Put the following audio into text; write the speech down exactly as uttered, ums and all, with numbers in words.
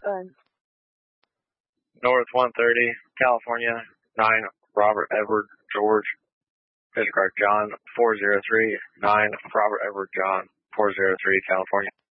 Uh, North one thirty, California, nine Robert Edward George. Disregard John four zero three, nine Robert Edward John four zero three, California.